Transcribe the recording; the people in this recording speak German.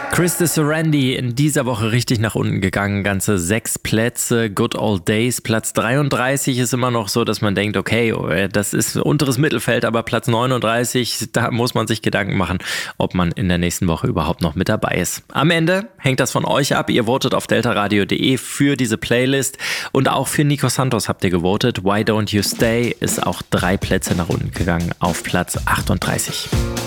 Chris de Serendi in dieser Woche richtig nach unten gegangen, ganze 6 Plätze. Good Old Days, Platz 33 ist immer noch so, dass man denkt, okay, das ist unteres Mittelfeld, aber Platz 39, da muss man sich Gedanken machen, ob man in der nächsten Woche überhaupt noch mit dabei ist. Am Ende hängt das von euch ab. Ihr votet auf deltaradio.de für diese Playlist und auch für Nico Santos habt ihr gewotet. Why Don't You Stay ist auch 3 Plätze nach unten gegangen auf Platz 38.